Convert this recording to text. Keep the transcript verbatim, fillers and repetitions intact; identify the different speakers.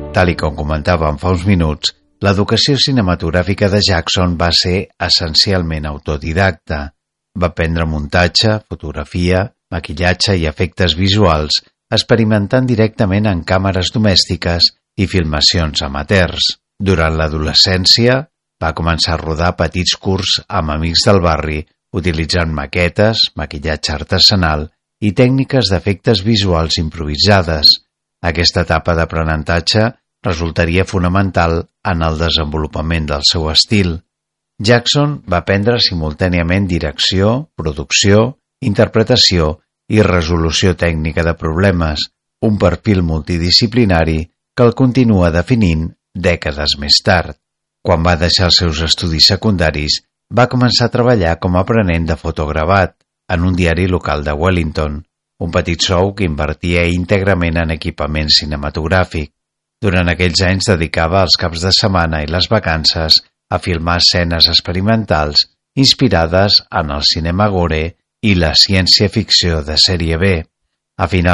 Speaker 1: Tal i com comentàvem fa uns minuts, l'educació cinematogràfica de Jackson va ser essencialment autodidacta. Va aprendre muntatge, fotografia, maquillatge i efectes visuals, experimentant directament en càmeres domèstiques i filmacions amateurs. Durant l'adolescència, va començar a rodar petits curts amb amics del barri, utilitzant maquetes, maquillatge artesanal i tècniques d'efectes visuals improvisades. Aquesta etapa d'aprenentatge resultaria fonamental en el desenvolupament del seu estil. Jackson va aprendre simultàniament direcció, producció, interpretació i resolució tècnica de problemes, un perfil multidisciplinari que el continua definint dècades més tard. Quan va deixar els seus estudis secundaris, va començar a treballar com a aprenent de fotogravat en un diari local de Wellington, un petit sou que invertia íntegrament en equipament cinematogràfic. Durant aquells anys dedicava els caps de setmana i les vacances a filmar escenes experimentals inspirades en el cinema gore i la ciència-ficció de sèrie B. A final